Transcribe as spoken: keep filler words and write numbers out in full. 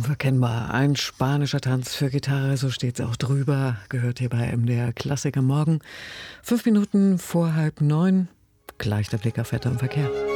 Unverkennbar. Ein spanischer Tanz für Gitarre, so steht's auch drüber. Gehört hier bei M D R Klassik am Morgen. Fünf Minuten vor halb neun. Gleich der Blick auf Wetter und Verkehr.